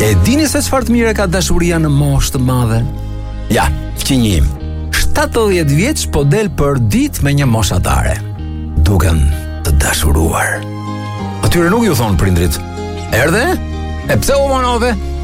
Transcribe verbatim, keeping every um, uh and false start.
E dini se çfarë të mire ka dashuria në moshë të madhe? Ja, fqinjim. shtatëdhjetë vjeç po del për ditë me një moshatare. Duken të dashuruar. Atyre nuk ju thonë prindrit. Erdhe? E pse u monove?